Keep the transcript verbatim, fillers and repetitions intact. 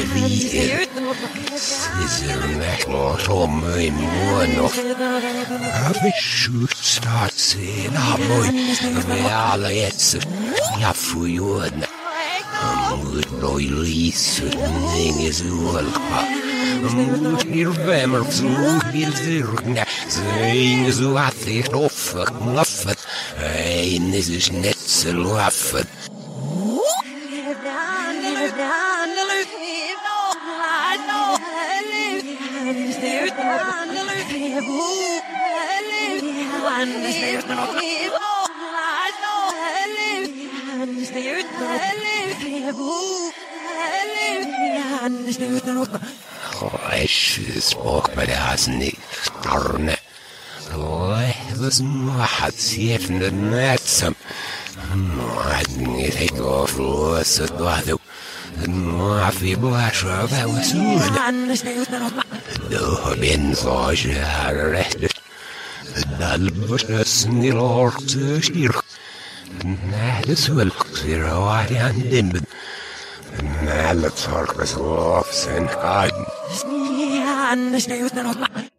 weer. Is er echt nog om een mooi heb ik zoet staat zien, ah mooi, we alle jetzt, ja voor joden. Moet nooit lezen, dingen zo alpa. Moet hier wemmer zo heel zirgen, zijn zo wat ik offert, moffert. Een is dus net zo loffert. Ich sprak bei der Hasen nicht. Arne. Was macht sie von der Netze? Ich hätte auf los, das war so. Ma fi blascha was du bin so recht. Dal busnes ni lort stir. Na das will sie rawat an dem. Na let's talk was off sen garden. Ja, an